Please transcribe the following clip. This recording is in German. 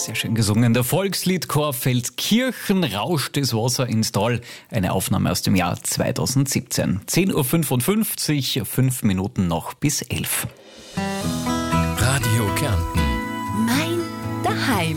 Sehr schön gesungen. Der Volksliedchor Feldkirchen rauscht das Wasser ins Tal. Eine Aufnahme aus dem Jahr 2017. 10.55 Uhr, 5 Minuten noch bis 11. Radio Kärnten. Mein Daheim.